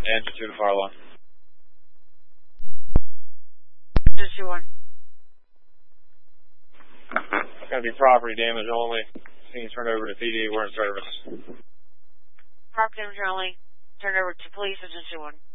Engine 2 to fire line. Engine 2-1. Going to be property damage only. Scene turned over to PD. We're in service. Property damage only. Turned over to police. Engine 2-1.